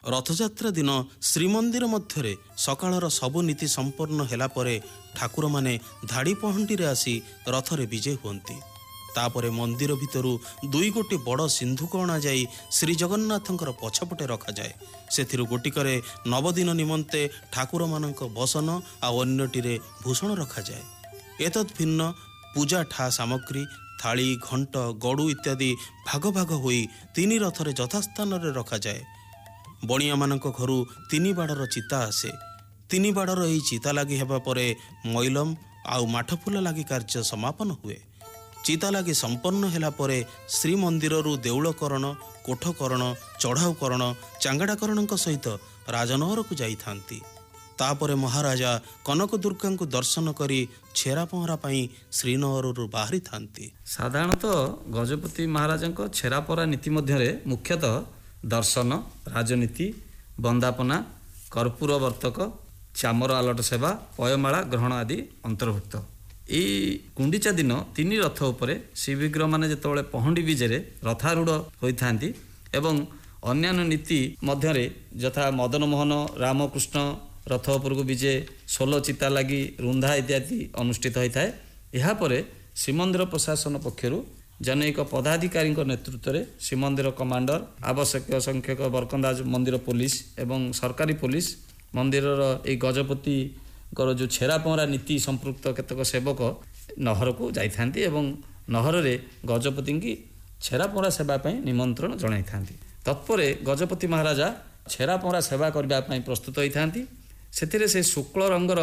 रथयात्रा दिन श्रीमंदिर मध्य सकाळर सबु नीति संपन्न हेला परे ठाकुर माने धाड़ी पहंटी आसी रथरे विजय हुंती। तापरे मंदिर भितरु 2 गोटी बड़ सिंधुक अणा जाई श्री जगन्नाथंकर पछपटे रखा जाए। सेथिरु गोटिकरे नवदिन निमंते ठाकुर मानक बसन आ अन्यटिरे भूषण रखा जाए। एतद् भिन्न पूजा ठा सामग्री थाली घंट गड़ू इत्यादि भाग भाग होई 3 रथरे यथास्थान रखा जाए। बणिया मानक घरू 3 बाड़र चिता आसे। 3 बाड़र एही चिता लगी हेबा परे मैलम आउ माठफुला लगी कार्य समापन हुए। चिता लगी संपन्न हेला परे श्रीमंदिररू देउलकरण कोठकरण चढ़ाऊकरण चांगड़ाकरण सहित राजनहर को जाई थांती। तापरे महाराजा कनक दुर्गा को दर्शन करी छेरा पहरा पाई श्रीनगररू बाहरी थांती। साधारणतः गजपति महाराजा छेरा पहरा नीति मध्य मुख्यतः दर्शन राजनीति बंदापना कर्पूर वर्तक चामर आलट सेवा पयमाला ग्रहण आदि अंतर्भुक्त। यही गुंडीचा दिन 3 रथ उपरे श्रीविग्रह माने जेतबेले पहंडी विजेरे रथारूढ़ होइथांती एवं अन्यान्य नीति मध्यरे यथा मदन मोहन रामकृष्ण रथ उपरको विजय 16 चिता लगी रुंधा इत्यादि अनुष्ठित होता है। यह परे श्रीमंदिर प्रशासन पक्षरु जनैक पदाधिकारी नेतृत्व में श्रीमंदिर कमांडर आवश्यक संख्यक बरकंदाज मंदिर पुलिस एवं सरकारी पुलिस मंदिर ये गजपति जो छेरा पहरा नीति संपृक्त केतक सेवक नहर को जाइथांती एवं नहर रे गजपति की छेरा पहरा सेवा पई निमंत्रण जणाई थांती। तत्परे गजपति महाराजा छेरा पहरा सेवा करबा पई प्रस्तुत होइथांती। सेथिरे से शुक्ल रंगर